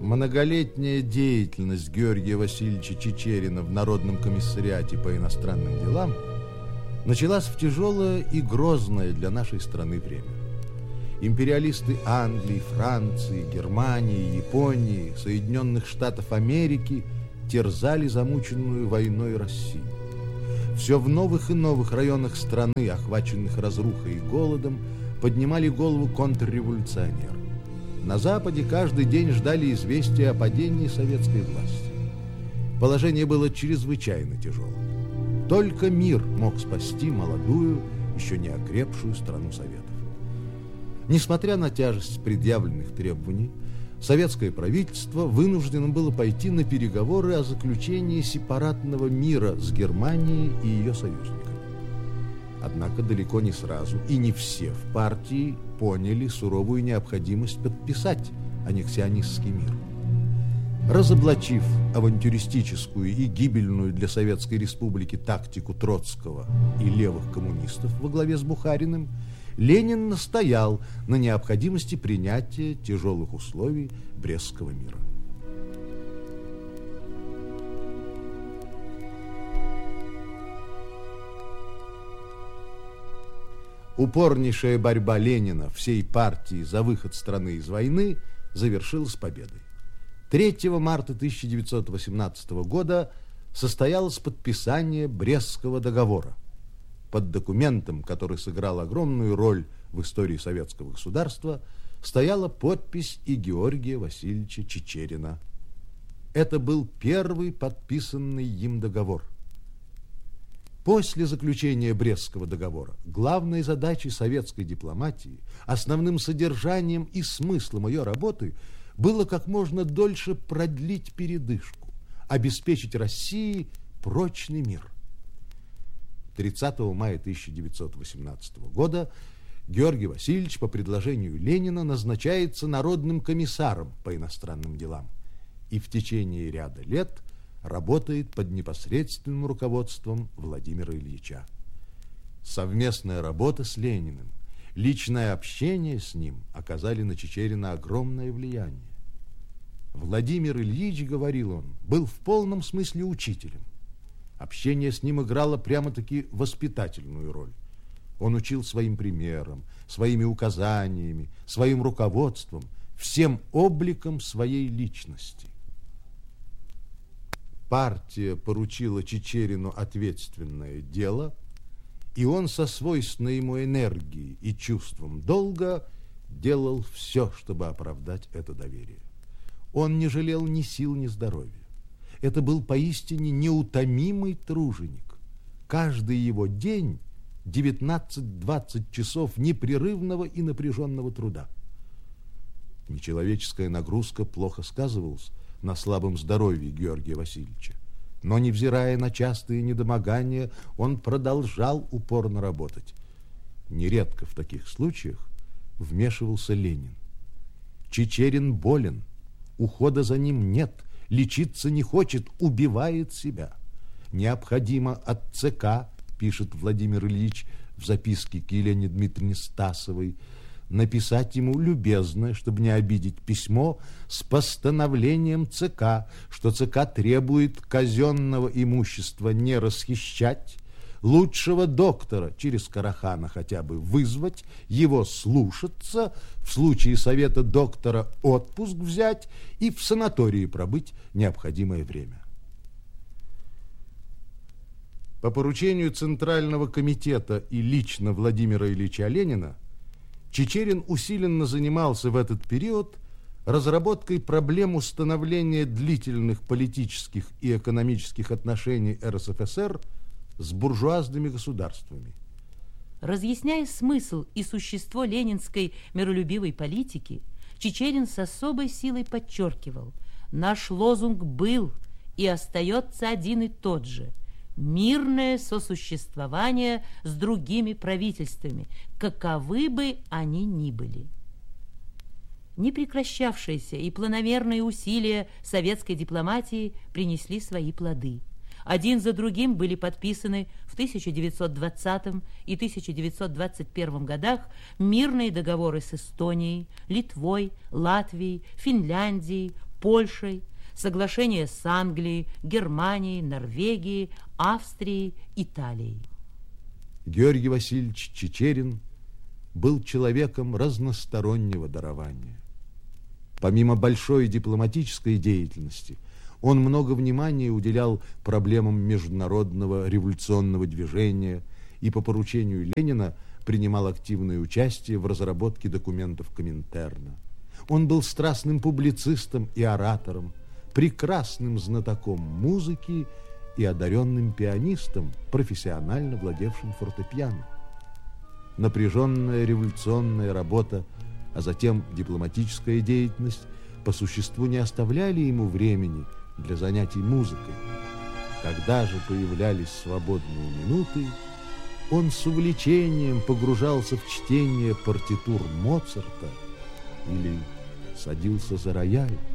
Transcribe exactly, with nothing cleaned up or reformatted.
Многолетняя деятельность Георгия Васильевича Чичерина в Народном комиссариате по иностранным делам началась в тяжелое и грозное для нашей страны время. Империалисты Англии, Франции, Германии, Японии, Соединенных Штатов Америки терзали замученную войной Россию. Все в новых и новых районах страны, охваченных разрухой и голодом, поднимали голову контрреволюционеры. На Западе каждый день ждали известия о падении советской власти. Положение было чрезвычайно тяжелым. Только мир мог спасти молодую, еще не окрепшую страну Советов. Несмотря на тяжесть предъявленных требований, советское правительство вынуждено было пойти на переговоры о заключении сепаратного мира с Германией и ее союзниками. Однако далеко не сразу и не все в партии поняли суровую необходимость подписать аннексионистский мир. Разоблачив авантюристическую и гибельную для Советской Республики тактику Троцкого и левых коммунистов во главе с Бухариным, Ленин настоял на необходимости принятия тяжелых условий Брестского мира. Упорнейшая борьба Ленина всей партии за выход страны из войны завершилась победой. третьего марта тысяча девятьсот восемнадцатого года состоялось подписание Брестского договора. Под документом, который сыграл огромную роль в истории советского государства, стояла подпись и Георгия Васильевича Чичерина. Это был первый подписанный им договор. После заключения Брестского договора главной задачей советской дипломатии, основным содержанием и смыслом ее работы было как можно дольше продлить передышку, обеспечить России прочный мир. тридцатого мая тысяча девятьсот восемнадцатого года Георгий Васильевич по предложению Ленина назначается народным комиссаром по иностранным делам и в течение ряда лет работает под непосредственным руководством Владимира Ильича. Совместная работа с Лениным, личное общение с ним оказали на Чичерина огромное влияние. Владимир Ильич, говорил он, был в полном смысле учителем. Общение с ним играло прямо-таки воспитательную роль. Он учил своим примером, своими указаниями, своим руководством, всем обликом своей личности. Партия поручила Чичерину ответственное дело, и он со свойственной ему энергией и чувством долга делал все, чтобы оправдать это доверие. Он не жалел ни сил, ни здоровья. Это был поистине неутомимый труженик. Каждый его день девятнадцать-двадцать часов непрерывного и напряженного труда. Нечеловеческая нагрузка плохо сказывалась на слабом здоровье Георгия Васильевича. Но, невзирая на частые недомогания, он продолжал упорно работать. Нередко в таких случаях вмешивался Ленин. Чичерин болен, ухода за ним нет, лечиться не хочет, убивает себя. Необходимо от ЦК, пишет Владимир Ильич в записке к Елене Дмитриевне Стасовой, написать ему любезное, чтобы не обидеть, письмо с постановлением ЦК, что ЦК требует казенного имущества не расхищать, лучшего доктора через Карахана хотя бы вызвать, его слушаться, в случае совета доктора отпуск взять и в санатории пробыть необходимое время. По поручению Центрального комитета и лично Владимира Ильича Ленина Чичерин усиленно занимался в этот период разработкой проблем установления длительных политических и экономических отношений эр эс эф эс эр с буржуазными государствами. Разъясняя смысл и существо ленинской миролюбивой политики, Чичерин с особой силой подчеркивал: наш лозунг был и остается один и тот же: мирное сосуществование с другими правительствами, каковы бы они ни были. Непрекращавшиеся и планомерные усилия советской дипломатии принесли свои плоды. Один за другим были подписаны в тысяча девятьсот двадцатом и тысяча девятьсот двадцать первом годах мирные договоры с Эстонией, Литвой, Латвией, Финляндией, Польшей, соглашение с Англией, Германией, Норвегией, Австрией, Италией. Георгий Васильевич Чичерин был человеком разностороннего дарования. Помимо большой дипломатической деятельности, он много внимания уделял проблемам международного революционного движения и по поручению Ленина принимал активное участие в разработке документов Коминтерна. Он был страстным публицистом и оратором, прекрасным знатоком музыки и одаренным пианистом, профессионально владевшим фортепиано. Напряженная революционная работа, а затем дипломатическая деятельность по существу не оставляли ему времени для занятий музыкой. Когда же появлялись свободные минуты, он с увлечением погружался в чтение партитур Моцарта или садился за рояль.